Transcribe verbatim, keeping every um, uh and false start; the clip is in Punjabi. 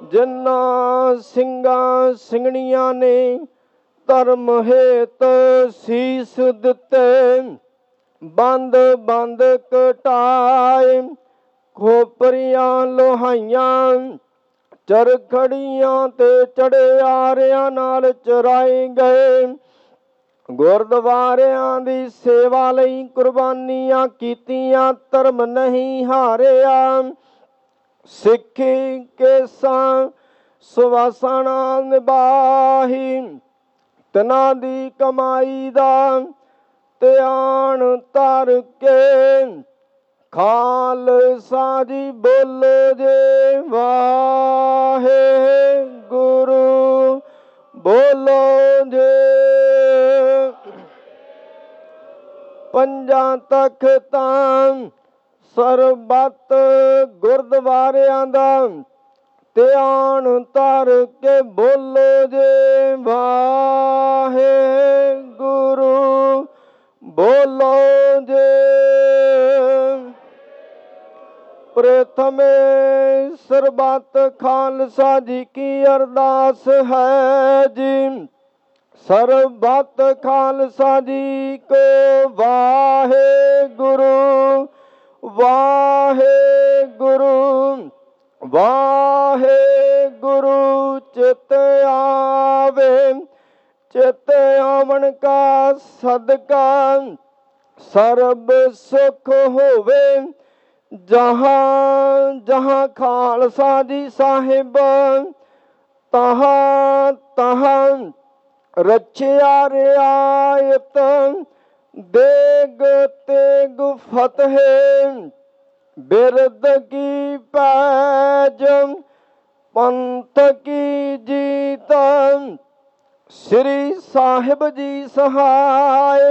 ਜਿਨ੍ਹਾਂ ਸਿੰਘਾਂ ਸਿੰਘਣੀਆਂ ਨੇ ਧਰਮ ਹੇਤ ਸੀਸ ਦਿੱਤੇ, ਬੰਦ ਬੰਦ ਕਟਾਏ, ਖੋਪਰੀਆਂ ਲੋਹਾਈਆਂ ਚਰਖੜੀਆਂ ਤੇ ਚੜਿਆਰਿਆਂ ਨਾਲ ਚਰਾਏ ਗਏ। ਗੁਰਦੁਆਰਿਆਂ ਦੀ ਸੇਵਾ ਲਈ ਕੁਰਬਾਨੀਆਂ ਕੀਤੀਆਂ, ਧਰਮ ਨਹੀਂ ਹਾਰਿਆ। ਸਿੱਖੀ ਕੇਸਾਂ ਸੁਵਾਸਣਾ ਨਿਭਾਹੀ, ਤਿਨਾਂ ਦੀ ਕਮਾਈ ਦਾ ਧਿਆਨ ਧਰ ਕੇ। ਖਾਲਸਾ ਜੀ ਬੋਲੋ ਜੇ ਵਾਹਿਗੁਰੂ, ਬੋਲੋ ਜੇ। ਪੰਜਾਂ ਤਖ਼ਤਾਂ ਸਰਬੱਤ ਗੁਰਦੁਆਰਿਆਂ ਦਾ ਧਿਆਨ ਧਰ ਕੇ ਬੋਲੋ ਜੇ ਵਾਹਿਗੁਰੂ, ਬੋਲੋ ਜੇ। ਪ੍ਰਥਮੇ ਸਰਬੱਤ ਖਾਲਸਾ ਜੀ ਕੀ ਅਰਦਾਸ ਹੈ ਜੀ। ਸਰਬੱਤ ਖਾਲਸਾ ਜੀ ਕੋ ਵਾਹਿਗੁਰੂ, ਵਾਹਿਗੁਰੂ, ਵਾਹਿਗੁਰੂ। ਚਿਤ ਆਵੇ, ਚਿਤ ਆਵਣ ਕਾ ਸਦਕਾ ਸਰਬ ਸੁਖ ਹੋਵੇ। ਜਹਾਂ ਜਹਾਂ ਖਾਲਸਾ ਜੀ ਸਾਹਿਬ, ਤਹਾਂ ਤਹਾਂ ਰਚਿਆ ਰਿਆਇਤ। ਦੇਗ ਤੇਗ ਫਤਿਹ, ਬਿਰਦ ਕੀ ਪੈਜ, ਪੰਥ ਕੀ ਜੀਤ। ਸ੍ਰੀ ਸਾਹਿਬ ਜੀ ਸਹਾਇ।